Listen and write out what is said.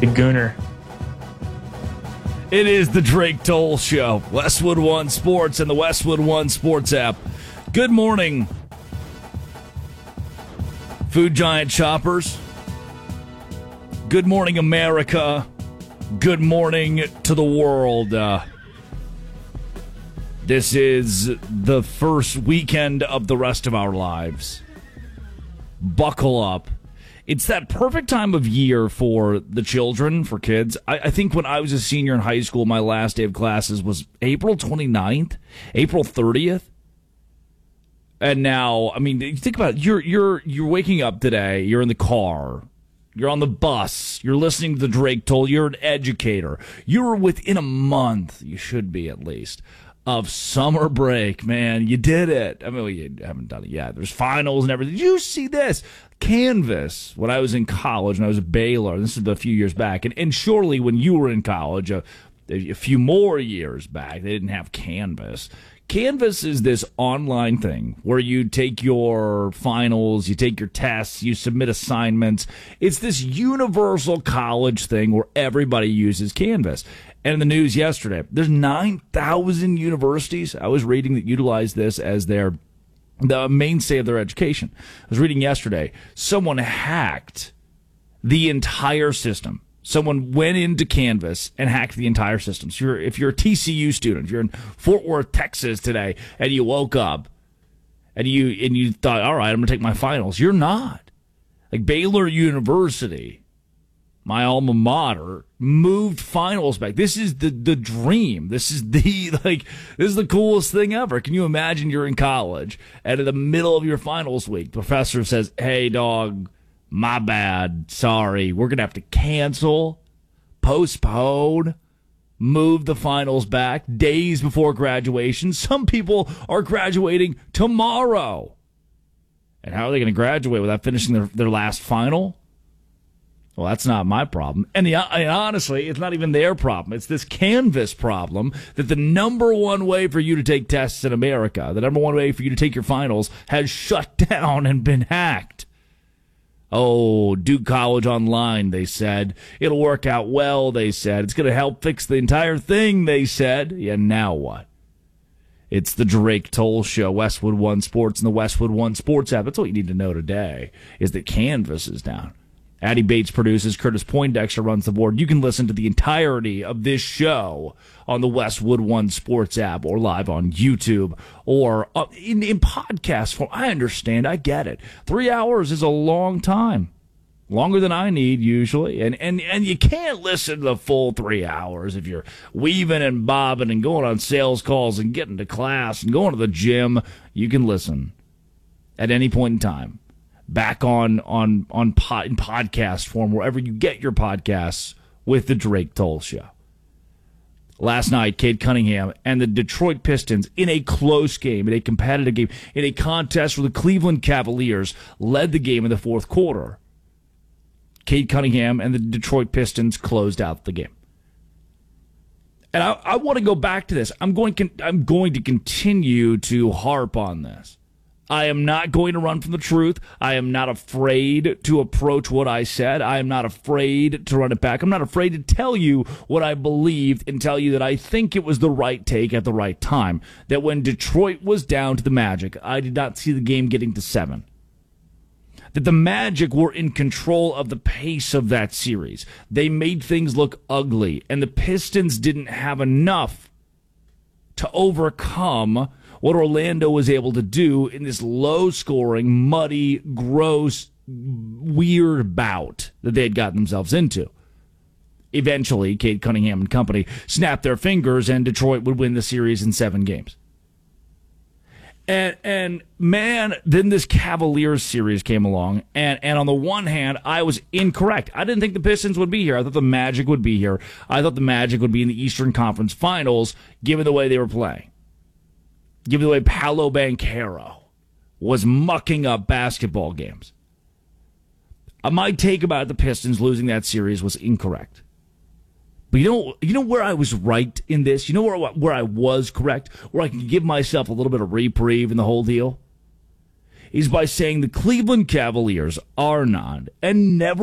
The Gooner. It is the Drake Toll Show. Westwood One Sports and the Westwood One Sports app. Good morning, food giant shoppers. Good morning, America. Good morning to the world. This is the first weekend of the rest of our lives. Buckle up. It's that perfect time of year for the children, for kids. I think when I was a senior in high school, my last day of classes was April 29th, April 30th. And now, I mean, you think about it. You're waking up today, you're in the car, you're on the bus, you're listening to the Drake Toll, you're an educator. You're within a month, you should be at least, of summer break, man. You did it. I mean, well, you haven't done it yet. There's finals and everything. Did you see this? Canvas, when I was in college, and I was at Baylor, this is a few years back, and surely when you were in college, a few more years back, they didn't have Canvas. Canvas is this online thing where you take your finals, you take your tests, you submit assignments. It's this universal college thing where everybody uses Canvas. And in the news yesterday, there's 9,000 universities, I was reading, that utilize this as the mainstay of their education. I was reading yesterday, someone hacked the entire system. Someone went into Canvas and hacked the entire system. So if you're a TCU student, if you're in Fort Worth, Texas today, and you woke up and you thought, all right, I'm going to take my finals. You're not. Like Baylor University, my alma mater, moved finals back. This is the dream. This is the coolest thing ever. Can you imagine you're in college and in the middle of your finals week, the professor says, hey, dog, my bad, sorry, we're going to have to cancel, postpone, move the finals back days before graduation. Some people are graduating tomorrow. And how are they going to graduate without finishing their last final? Well, that's not my problem. And honestly, it's not even their problem. It's this Canvas problem that the number one way for you to take tests in America, the number one way for you to take your finals, has shut down and been hacked. Oh, Duke College Online, they said. It'll work out well, they said. It's going to help fix the entire thing, they said. Yeah, now what? It's the Drake Toll Show, Westwood One Sports and the Westwood One Sports app. That's all you need to know today, is that Canvas is down. Addie Bates produces, Curtis Poindexter runs the board. You can listen to the entirety of this show on the Westwood One Sports app or live on YouTube or in podcast form. I understand. I get it. 3 hours is a long time. Longer than I need usually. And you can't listen to the full 3 hours if you're weaving and bobbing and going on sales calls and getting to class and going to the gym. You can listen at any point in time. Back in podcast form, wherever you get your podcasts, with the Drake Toll Show. Last night, Cade Cunningham and the Detroit Pistons, in a close game, in a competitive game, in a contest where the Cleveland Cavaliers led the game in the fourth quarter, Cade Cunningham and the Detroit Pistons closed out the game. And I want to go back to this. I'm going to continue to harp on this. I am not going to run from the truth. I am not afraid to approach what I said. I am not afraid to run it back. I'm not afraid to tell you what I believed and tell you that I think it was the right take at the right time. That when Detroit was down to the Magic, I did not see the game getting to 7. That the Magic were in control of the pace of that series. They made things look ugly, and the Pistons didn't have enough to overcome what Orlando was able to do in this low-scoring, muddy, gross, weird bout that they had gotten themselves into. Eventually, Cade Cunningham and company snapped their fingers, and Detroit would win the series in 7 games. And man, then this Cavaliers series came along, and on the one hand, I was incorrect. I didn't think the Pistons would be here. I thought the Magic would be here. I thought the Magic would be in the Eastern Conference Finals, given the way they were playing. Given the way Paolo Banchero was mucking up basketball games. My take about the Pistons losing that series was incorrect. But you know where I was right in this? You know where I was correct? Where I can give myself a little bit of reprieve in the whole deal? Is by saying the Cleveland Cavaliers are not and never